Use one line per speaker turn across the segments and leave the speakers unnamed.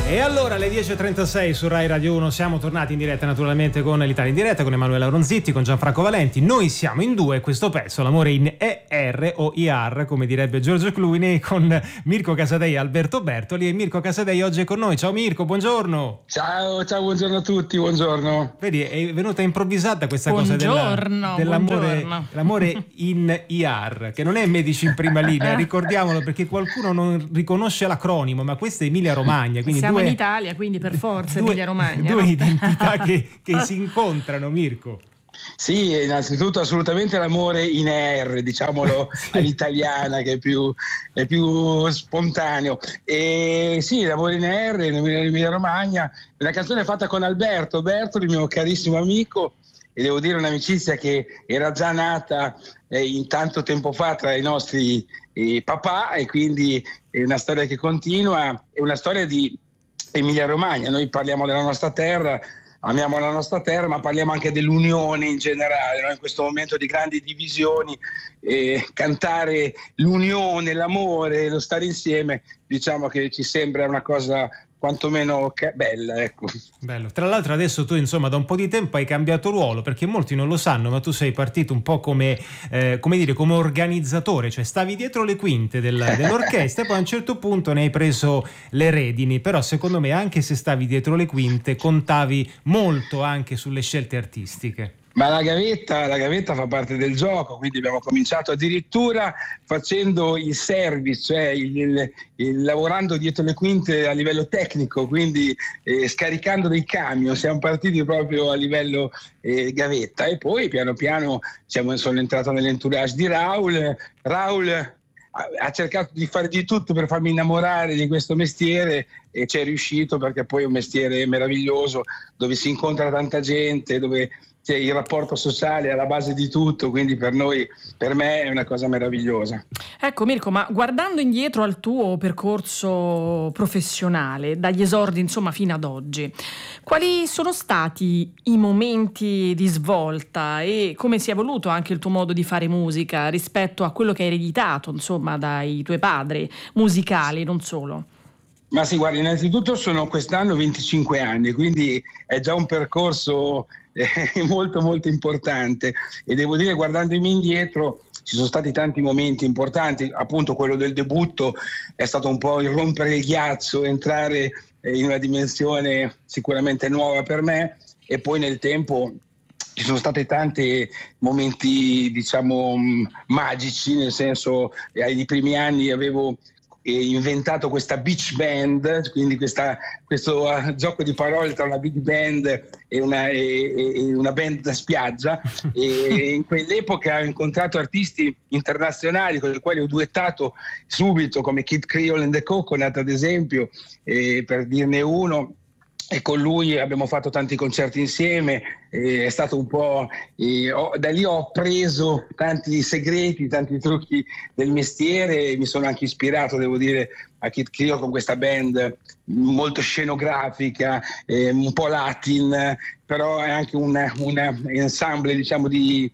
E allora alle 10.36 su Rai Radio 1 siamo tornati in diretta naturalmente con l'Italia in diretta, con Emanuela Ronzitti, con Gianfranco Valenti. Noi siamo in due, questo pezzo, l'amore in ER o IR come direbbe Giorgio Clooney, con Mirko Casadei e Alberto Bertoli. E Mirko Casadei oggi è con noi. Ciao Mirko, buongiorno.
Ciao, buongiorno a tutti, buongiorno.
Vedi, è venuta improvvisata questa cosa dell'amore in IR, che non è medici in prima linea, ricordiamolo perché qualcuno non riconosce l'acronimo, ma questa è Emilia Romagna, quindi
siamo in Italia, quindi per forza Emilia Romagna.
Due identità che si incontrano, Mirko.
Sì, innanzitutto assolutamente l'amore in R, diciamolo sì, all'italiana, che è più spontaneo. E sì, l'amore in R, in Emilia Romagna, una canzone fatta con Alberto Bertoli, il mio carissimo amico, e devo dire un'amicizia che era già nata in tanto tempo fa tra i nostri papà, e quindi è una storia che continua, è una storia di Emilia Romagna. Noi parliamo della nostra terra, amiamo la nostra terra, ma parliamo anche dell'unione in generale, no? In questo momento di grandi divisioni, cantare l'unione, l'amore, lo stare insieme, diciamo che ci sembra una cosa quantomeno bella, ecco.
Bello. Tra l'altro adesso tu insomma da un po' di tempo hai cambiato ruolo, perché molti non lo sanno, ma tu sei partito un po' come organizzatore, cioè stavi dietro le quinte dell'orchestra e poi a un certo punto ne hai preso le redini, però secondo me anche se stavi dietro le quinte contavi molto anche sulle scelte artistiche.
Ma la gavetta fa parte del gioco, quindi abbiamo cominciato addirittura facendo il service, cioè lavorando dietro le quinte a livello tecnico, quindi scaricando dei camion. Siamo partiti proprio a livello gavetta, e poi piano piano sono entrato nell'entourage di Raul. Raul ha cercato di fare di tutto per farmi innamorare di questo mestiere, e ci è riuscito, perché poi è un mestiere meraviglioso dove si incontra tanta gente, dove il rapporto sociale è alla base di tutto, quindi per me è una cosa meravigliosa.
Ecco Mirko, ma guardando indietro al tuo percorso professionale, dagli esordi insomma fino ad oggi, quali sono stati i momenti di svolta e come si è evoluto anche il tuo modo di fare musica rispetto a quello che hai ereditato insomma dai tuoi padri musicali, non solo?
Ma sì, guarda, innanzitutto sono quest'anno 25 anni, quindi è già un percorso molto molto importante, e devo dire, guardandomi indietro, ci sono stati tanti momenti importanti. Appunto quello del debutto è stato un po' il rompere il ghiaccio, entrare in una dimensione sicuramente nuova per me, e poi nel tempo ci sono stati tanti momenti, diciamo, magici, nel senso, ai primi anni avevo inventato questa beach band, quindi questo gioco di parole tra una big band e una band da spiaggia, e in quell'epoca ho incontrato artisti internazionali con i quali ho duettato subito, come Kid Creole and the Coconut ad esempio, per dirne uno. E con lui abbiamo fatto tanti concerti insieme, è stato un po', da lì ho preso tanti segreti, tanti trucchi del mestiere, e mi sono anche ispirato, devo dire, a Kid Creole con questa band molto scenografica, un po' latin, però è anche un ensemble, diciamo, di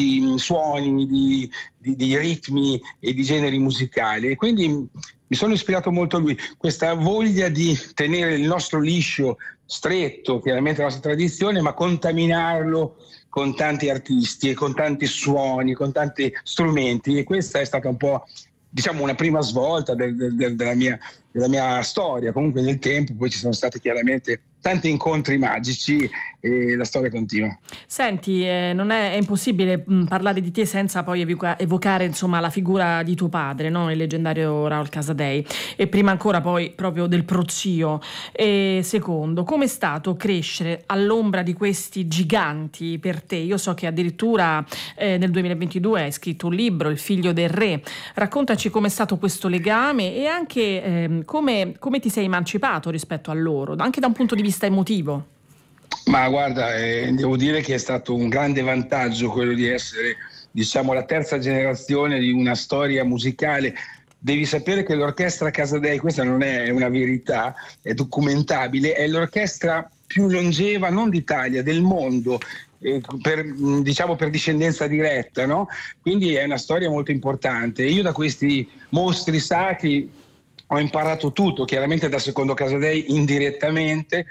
suoni, di ritmi e di generi musicali, e quindi mi sono ispirato molto a lui. Questa voglia di tenere il nostro liscio stretto, chiaramente la nostra tradizione, ma contaminarlo con tanti artisti e con tanti suoni, con tanti strumenti, e questa è stata un po', diciamo, una prima svolta della mia storia. Comunque nel tempo poi ci sono stati chiaramente tanti incontri magici, e la storia continua.
Senti, non è impossibile parlare di te senza poi evocare insomma la figura di tuo padre, no? Il leggendario Raul Casadei, e prima ancora poi proprio del prozio. E secondo, com'è stato crescere all'ombra di questi giganti per te? Io so che addirittura nel 2022 hai scritto un libro, Il figlio del re. Raccontaci com'è stato questo legame, e anche come ti sei emancipato rispetto a loro, anche da un punto di vista emotivo.
Ma guarda, devo dire che è stato un grande vantaggio quello di essere, diciamo, la terza generazione di una storia musicale. Devi sapere che l'orchestra Casadei, questa non è una verità, è documentabile, è l'orchestra più longeva non d'Italia, del mondo, per discendenza diretta, no? Quindi è una storia molto importante. Io da questi mostri sacri ho imparato tutto, chiaramente da Secondo Casadei indirettamente,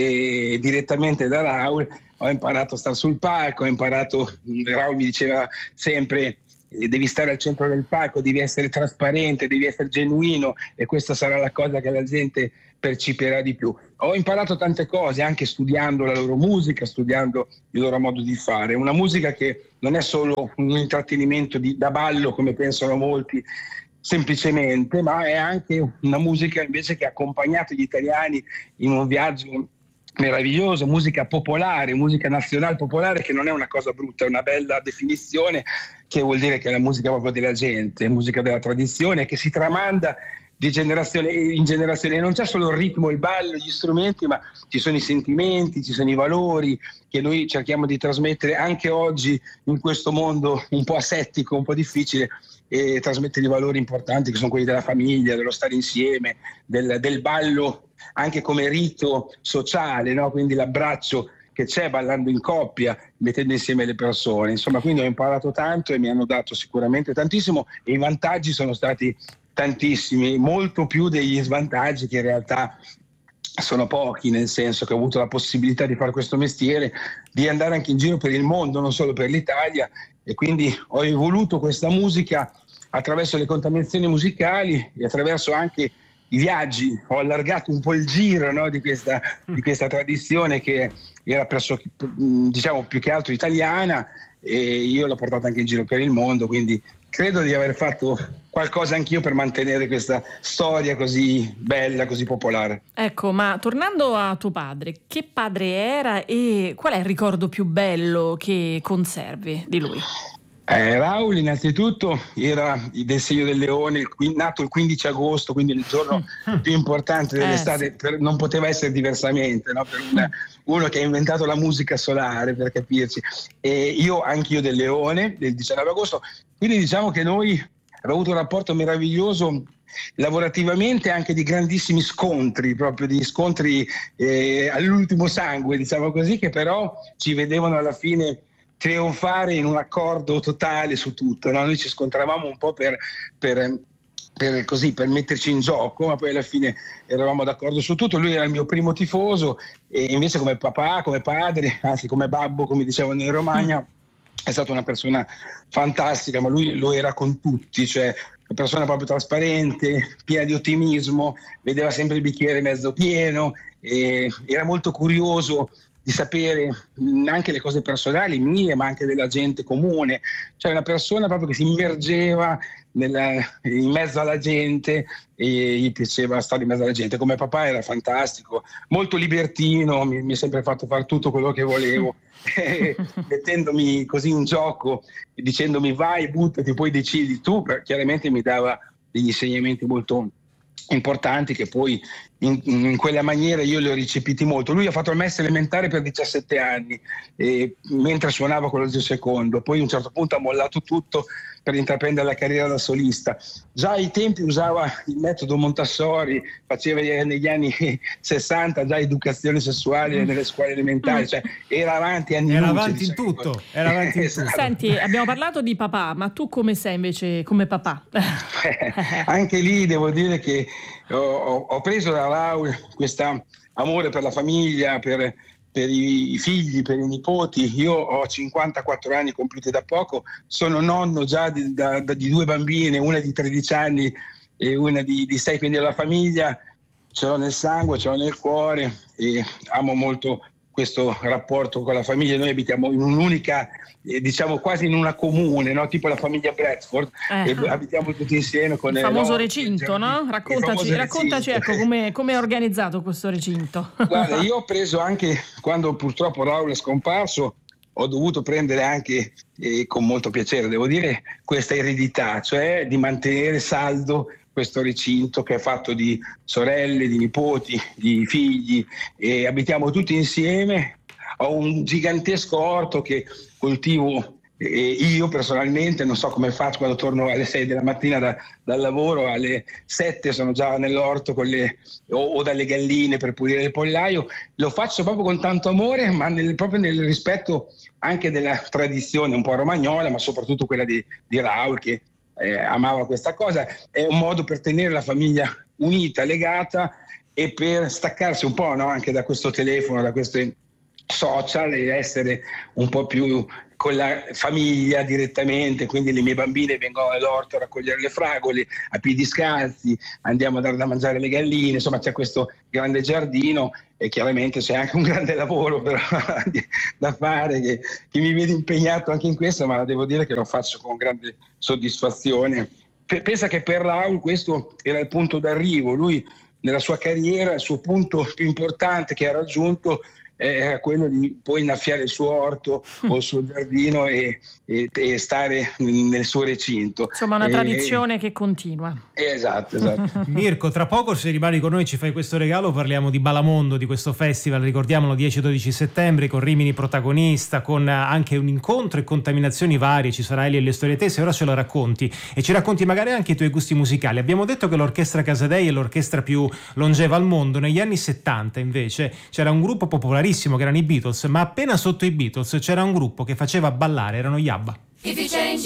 e direttamente da Raul ho imparato a stare sul palco, Raul mi diceva sempre: devi stare al centro del palco, devi essere trasparente, devi essere genuino, e questa sarà la cosa che la gente percepirà di più. Ho imparato tante cose anche studiando la loro musica, studiando il loro modo di fare, una musica che non è solo un intrattenimento da ballo come pensano molti semplicemente, ma è anche una musica invece che ha accompagnato gli italiani in un viaggio meraviglioso, musica popolare, musica nazionale popolare, che non è una cosa brutta, è una bella definizione, che vuol dire che è la musica proprio della gente, musica della tradizione, che si tramanda di generazione in generazione. Non c'è solo il ritmo, il ballo, gli strumenti, ma ci sono i sentimenti, ci sono i valori che noi cerchiamo di trasmettere anche oggi in questo mondo un po' asettico, un po' difficile, e trasmettere i valori importanti che sono quelli della famiglia, dello stare insieme, del ballo anche come rito sociale, no? Quindi l'abbraccio che c'è ballando in coppia, mettendo insieme le persone. Insomma, quindi ho imparato tanto e mi hanno dato sicuramente tantissimo, e i vantaggi sono stati tantissimi, molto più degli svantaggi, che in realtà sono pochi, nel senso che ho avuto la possibilità di fare questo mestiere, di andare anche in giro per il mondo, non solo per l'Italia, e quindi ho evoluto questa musica attraverso le contaminazioni musicali e attraverso anche i viaggi. Ho allargato un po' il giro, no, di questa tradizione che era diciamo più che altro italiana, e io l'ho portata anche in giro per il mondo, quindi credo di aver fatto qualcosa anch'io per mantenere questa storia così bella, così popolare.
Ecco, ma tornando a tuo padre, che padre era e qual è il ricordo più bello che conservi di lui?
Raul innanzitutto era del segno del leone, nato il 15 agosto, quindi il giorno più importante dell'estate, sì. Non poteva essere diversamente, no? Per uno che ha inventato la musica solare, per capirci. E anch'io del leone, del 19 agosto, quindi diciamo che noi abbiamo avuto un rapporto meraviglioso lavorativamente, anche di grandissimi scontri, proprio di scontri all'ultimo sangue, diciamo così, che però ci vedevano alla fine trionfare in un accordo totale su tutto, no? Noi ci scontravamo un po' per metterci in gioco, ma poi alla fine eravamo d'accordo su tutto. Lui era il mio primo tifoso, e invece come papà, come padre, anzi come babbo, come dicevano in Romagna, è stata una persona fantastica, ma lui lo era con tutti, cioè una persona proprio trasparente, piena di ottimismo, vedeva sempre il bicchiere mezzo pieno, e era molto curioso di sapere anche le cose personali mie, ma anche della gente comune, cioè una persona proprio che si immergeva in mezzo alla gente, e gli piaceva stare in mezzo alla gente. Come papà era fantastico, molto libertino, mi ha sempre fatto fare tutto quello che volevo, mettendomi così in gioco, dicendomi vai, buttati, poi decidi tu. Chiaramente mi dava degli insegnamenti molto importanti, che poi in quella maniera io li ho ricepiti molto. Lui ha fatto il maestro elementare per 17 anni, mentre suonava con lo Zio Secondo, poi a un certo punto ha mollato tutto per intraprendere la carriera da solista. Già ai tempi usava il metodo Montessori, faceva negli anni 60 già educazione sessuale nelle scuole elementari, cioè era avanti anni luce.
Era avanti in tutto.
Esatto. Senti, abbiamo parlato di papà, ma tu come sei invece come papà?
Anche lì devo dire che ho preso da Raul questo amore per la famiglia, per i figli, per i nipoti. Io ho 54 anni compiuti da poco, sono nonno già di 2 bambine, una di 13 anni e una di 6, quindi la famiglia ce l'ho nel sangue, ce l'ho nel cuore, e amo molto questo rapporto con la famiglia. Noi abitiamo in un'unica, diciamo quasi in una comune, no? Tipo la famiglia Bradford, e abitiamo tutti insieme con
il famoso recinto, no? Raccontaci ecco, come è organizzato questo recinto.
Guarda, io ho preso anche, quando purtroppo Raul è scomparso, ho dovuto prendere anche, con molto piacere devo dire, questa eredità, cioè di mantenere saldo questo recinto che è fatto di sorelle, di nipoti, di figli, e abitiamo tutti insieme. Ho un gigantesco orto che coltivo io personalmente, non so come faccio quando torno alle 6 della mattina dal lavoro, alle 7 sono già nell'orto o dalle galline per pulire il pollaio. Lo faccio proprio con tanto amore, ma proprio nel rispetto anche della tradizione un po' romagnola, ma soprattutto quella di Raul, che amava questa cosa. È un modo per tenere la famiglia unita, legata, e per staccarsi un po', no? Anche da questo telefono, da questi social, e essere un po' più con la famiglia direttamente. Quindi le mie bambine vengono all'orto a raccogliere le fragole a piedi scalzi, andiamo a dare da mangiare alle galline, insomma c'è questo grande giardino, e chiaramente c'è anche un grande lavoro però da fare, che mi vede impegnato anche in questo, ma devo dire che lo faccio con grande soddisfazione. Pensa che per Raul questo era il punto d'arrivo. Lui nella sua carriera il suo punto più importante che ha raggiunto era quello di poi innaffiare il suo orto o il suo giardino e stare nel suo recinto.
Insomma, una tradizione che continua.
Esatto.
Mirko, tra poco, se rimani con noi, ci fai questo regalo, parliamo di Balamondo, di questo festival, ricordiamolo, 10-12 settembre, con Rimini protagonista, con anche un incontro e contaminazioni varie. Ci sarà Elio e le storie tese, ora ce lo racconti, e ci racconti magari anche i tuoi gusti musicali. Abbiamo detto che l'Orchestra Casadei è l'orchestra più longeva al mondo. Negli anni 70 invece c'era un gruppo popolarissimo che erano i Beatles, ma appena sotto i Beatles c'era un gruppo che faceva ballare, erano gli ABBA.